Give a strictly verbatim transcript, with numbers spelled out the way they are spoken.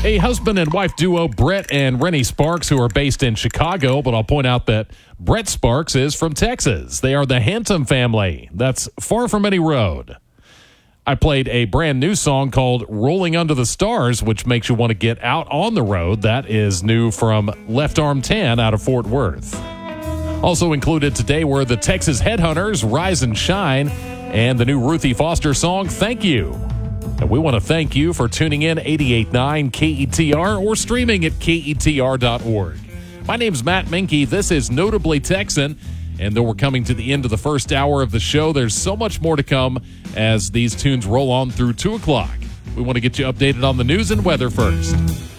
A husband and wife duo, Brett and Rennie Sparks, who are based in Chicago, but I'll point out that Brett Sparks is from Texas. They are the Handsome family. That's Far From Any Road. I played a brand new song called Rolling Under the Stars, which makes you want to get out on the road. That is new from Left Arm ten out of Fort Worth. Also included today were the Texas Headhunters, Rise and Shine, and the new Ruthie Foster song, Thank You. And we want to thank you for tuning in eighty-eight point nine K E T R or streaming at K E T R dot org. My name's Matt Minke. This is Notably Texan. And though we're coming to the end of the first hour of the show, there's so much more to come as these tunes roll on through two o'clock. We want to get you updated on the news and weather first.